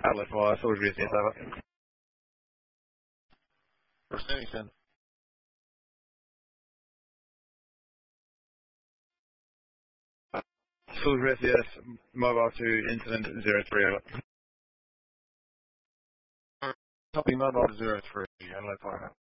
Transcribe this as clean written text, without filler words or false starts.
Outlet for Soldiers, yes, over. Receiving 10. Soldiers, yes, mobile to incident 03, over. Copy mobile to 03, Adelaide Fire.